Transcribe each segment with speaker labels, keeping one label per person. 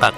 Speaker 1: 北，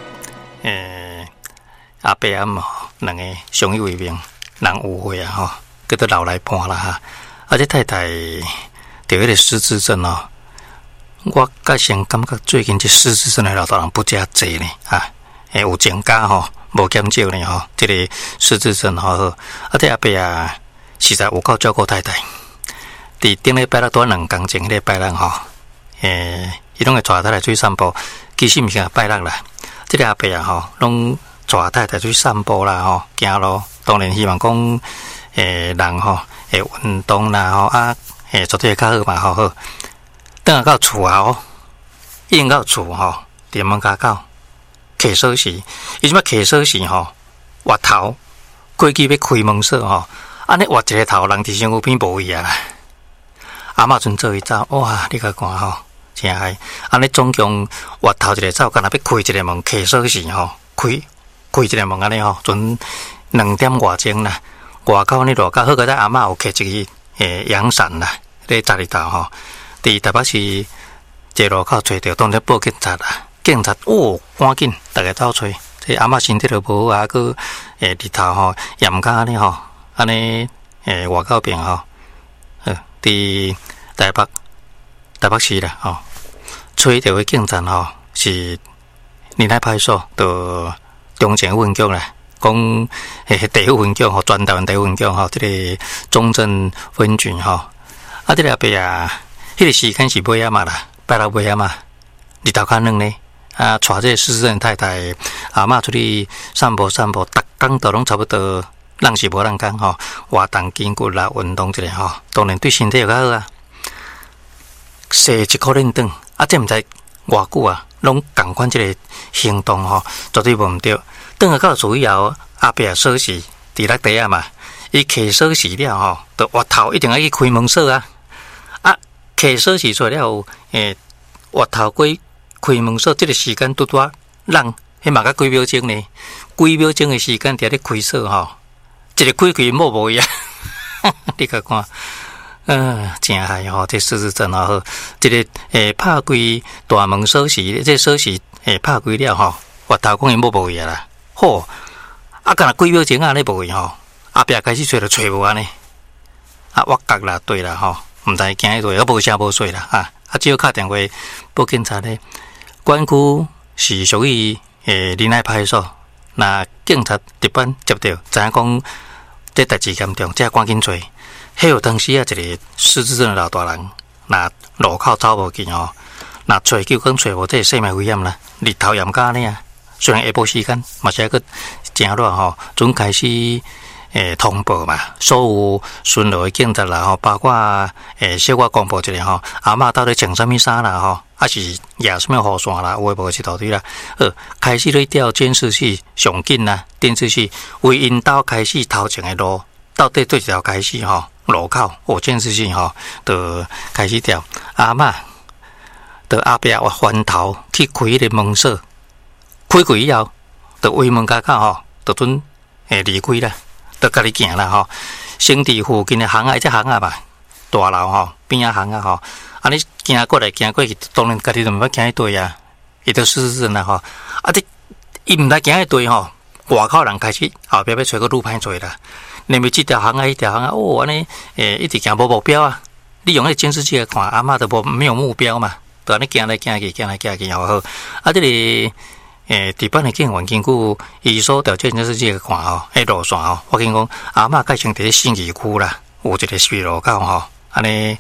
Speaker 1: 阿伯阿嬷两个相依为命，人有会啊吼，叫做老来伴啦哈。啊，这太太得迄个失智症哦，我个先感觉最近这失智症的老大人不加济呢啊，有增加吼，无减少呢吼。这个失智症吼，啊，这阿伯啊，实在有够照顾太太。伫顶礼拜六多2天前，迄个拜六吼，伊拢会带太太出去散步。其实毋是拜六啦，这个阿伯啊吼，拢带太太出去散步啦吼，行路。当然希望讲，人吼会运动啦吼啊，绝对会较好嘛吼好。等下到厝后，应到厝吼，伫门口口摕锁匙，伊即摆摕锁匙吼，挖头，过去要开门锁吼，安尼挖一个头，人伫身躯边无位啊啦。阿嬷阵做伊走，哇！你甲看吼，真嗨！安尼总共挖头一个走，干那要开一个门，摕锁匙吼，开一个门安尼吼，阵2点外钟啦。外口呢落到好个，阿嬷有摕一个阳伞啦，咧十二头吼。伫台北市一路口找着，当然报警察啦。警察赶紧，大家走找。这阿嬷身体都无好啊，佮日头吼炎甲安尼吼，安尼外口边吼。伫台北市啦吼，找着个警察吼是仁爱派出所，就中正分局啦，讲地府分局吼，全台湾地府分局吼，这个中正分局吼，啊，这个阿伯啊，迄个时间是尾仔嘛啦，拜六尾仔嘛，日头较软呢，啊，带这个失智症太太阿嬷出去散步，逐工都拢差不多。人是无人讲吼，活动筋骨啦，运动一下吼，当然对身体又较好啊。洗一颗冷顿，啊，这毋知偌久啊，拢共款这个行动吼，绝对无毋对。等下到厝以后，阿伯啊锁匙伫落地啊嘛，伊摕锁匙了吼，就挖头一定要去开门锁啊。啊，摕锁匙出来了，挖头过开门锁，这个时间拄啊，人迄嘛甲几秒钟呢？几秒钟的时间伫咧开锁吼。一个开无呀，你甲看，真害吼！这失智症好，一个拍开大门锁匙，这锁匙拍开了吼，我头讲伊无位啊啦，好，啊，干若几秒钟啊，你无位吼，后壁开始找无安尼，啊，挖角啦，对啦吼，毋知惊迄对，啊，无声无水啦，啊，只好打电话报警察咧，管区是属于仁爱派出所。那警察值班接到，知影讲这代志严重，才赶紧找。迄有当时啊，一个失智症的老大人，那路口走无见哦，那找救跟找无，这生命危险啦。日头炎甲呢啊，虽然下晡时间嘛是还个真热吼，准开始通报嘛，所有巡逻的警察啦吼，包括小可公布一下吼，阿嬷到底穿啥物衫啦吼。还是野什么雨伞啦，有诶无一大堆啦。开始咧调监视器上紧啦，监视器为因兜开始头前诶路，到底对一条开始吼路口，监视器吼，就开始调。阿嬷，就阿伯我翻头去开迄个门锁，开开以后，就围门口口吼，就准离开啦，就家己行啦吼。先伫附近诶巷仔，这巷仔嘛，大楼吼边仔巷仔吼。啊！你行过来，行过去，当然家己就毋捌行迄对啊，伊就失智症啦吼。啊！伊毋知行迄对吼，外口人开始后壁要找个愈歹做啦。因为这条巷啊，迄条巷啊，安尼一直行无目标啊。你用迄个监视器来看，阿嬷都没有目标嘛，就安尼行来行去，行来行去又好。啊！这个值班的警员根据伊所调监视器来看吼，迄路线吼，我跟你讲，阿嬷改成伫信义区啦，有一个水路口吼，安尼。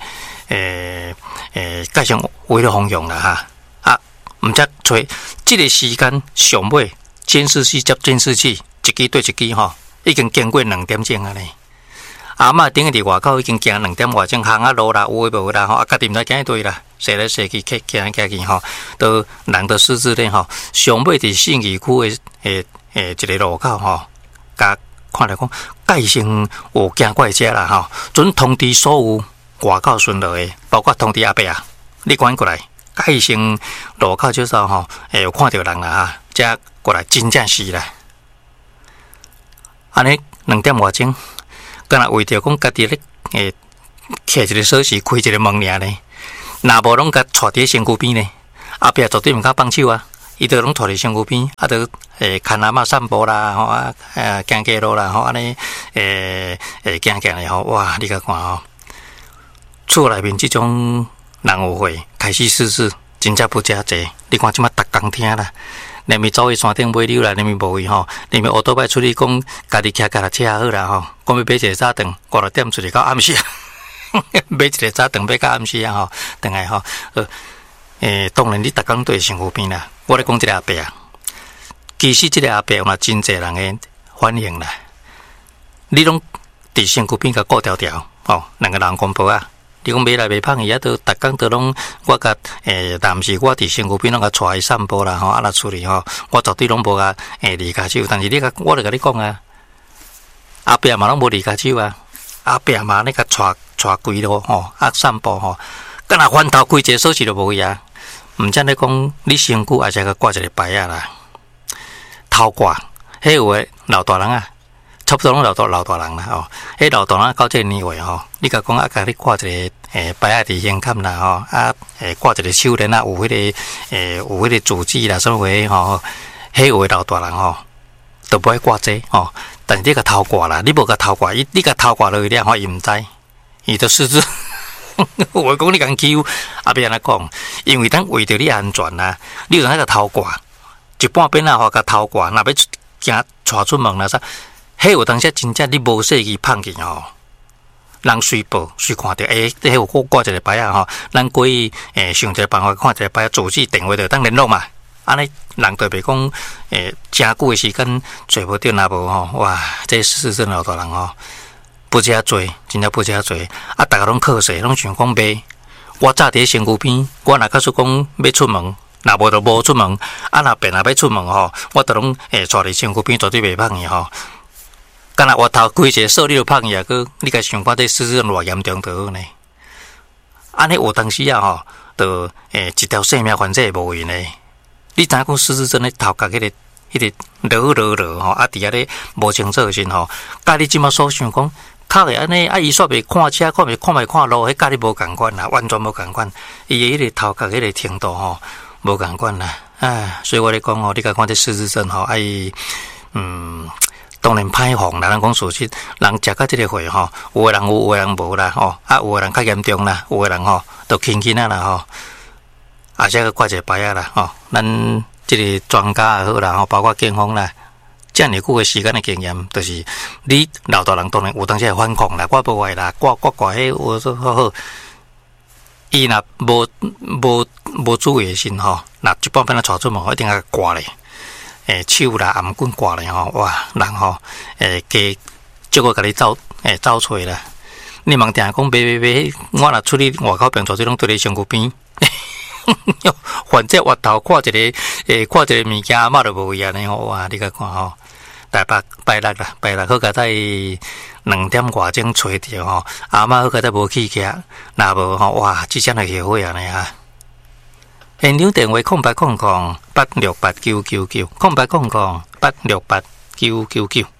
Speaker 1: 改成为了方向啦哈啊，毋则找这个时间上尾监视器接监视器一支对一支吼，已经经过2点钟啊咧。阿嬷顶伫外口已经行2点外钟，巷仔路啦有诶无啦吼，啊家己毋知行对啦，踅来踅去，行来行去吼，都人都失智咧吼。上尾伫信义区诶一个路口吼，甲看来讲，改成有行过遮啦吼，准通知所有。外口巡逻的，包括通知阿伯啊，你赶过来，改成路口就说吼，有看到人啦哈，才过来真正是啦。安尼2点外钟，敢若为着讲家己咧摕一个锁匙开一个门尔呢，若无拢甲带伫身躯边呢，阿伯绝对毋敢放手啊， 伊就拢拖伫身躯边，啊，就看阿嬷散步啦，吼行街路啦，吼安尼行咧吼，哇！你甲看吼，厝内面即种人有会开始失智，真正不加济。你看即马逐工听啦。连咪走去山顶买柳啦，连咪无位吼，连咪乌多摆出去讲，家己骑脚踏车好啦吼，讲要买一个早顿，5、6点出去到暗时，买一个早顿买到暗时啊吼，等下吼，当然你逐工对身躯边啦，我咧讲即个阿伯啊，其实即个阿伯嘛真侪人诶反映啦，你拢伫身躯边甲顾条条，吼，两个人公婆啊。你讲买来卖胖伊啊，都逐工都拢我甲但毋是我伫身躯边拢甲带伊散步啦吼，啊若出去吼，我绝对拢无甲离家手。但是你甲我著甲你讲啊，阿伯嘛拢无离家手啊，阿伯嘛你甲带规路吼，啊散步吼，敢若翻头规一个锁匙都无去啊。毋则你讲你身躯也是甲挂一个牌啊啦，头挂，迄有诶老大人啊。差不多拢老大人啦吼，迄老大人到这个年岁吼，你甲讲啊，甲你挂一个牌啊伫胸坎啦吼，啊挂一个手链啊，有迄个主旨啦，什么话吼，迄有诶老大人吼，都不爱挂这吼，但是你甲头挂啦，你无甲头挂，你甲头挂落去了吼，伊毋知，伊就失智。我讲你共欺负，啊别安尼讲，因为咱为着你安全啦，你有当甲头挂，一半边啊吼甲头挂，若要行带出门啦啥。迄有当时真正你无细去碰去吼，人随报随看到，迄有挂一个牌啊吼，咱过去想一个办法，看一个牌主旨电话就当联络嘛。安尼人就袂讲真久的时间找无着，若无吼，哇！这失智老大人吼，不遮多，真正不遮多。啊，逐个拢靠势，拢想讲买。我早伫身躯边，我若假说讲要出门，若无就无出门。啊，若变要出门吼，我就拢带伫身躯边，绝对袂碰伊吼。敢若活头规一个锁你就碰伊啊！个你甲想看这失智偌严重就好呢？安尼有当时啊吼，就一条性命反正无用呢。你知影讲失智症咧头壳迄个落吼，啊伫遐咧无清楚时吼，甲你即马所想讲，靠会安尼啊，伊煞袂看车，看袂看路，迄甲你无共款啦，完全无共款。伊迄个头壳迄个程度吼，无共款啦。所以我咧讲吼，你甲看这失智症吼，当然歹防啦，咱讲事实，人食到即个岁吼，有诶人有，有诶人无啦吼，啊有诶人较严重啦，有诶人吼都轻轻啊啦吼，啊则个挂一个牌啊啦吼，咱即个专家也好啦吼，包括警方啦，遮尔久诶时间诶经验，就是你老大人当然有当时会反抗啦，我无爱啦，我迄有说好，伊若无注意诶时吼，若一半边仔带出门，一定要挂咧。手啦、颔棍挂咧吼，哇，人吼，加照个甲你走找啦。你茫定讲买，我若出去外口平做，即拢对你身躯边，反正滑头看一个，看一个物件，阿嬷就无伊安尼吼，哇，你甲看吼，拜六啦，拜六好甲在2点外钟找着吼，阿嬷好甲在无气起，若无吼，哇，即阵就后悔安尼啊。现场电话0800-8689990，0800-8689999。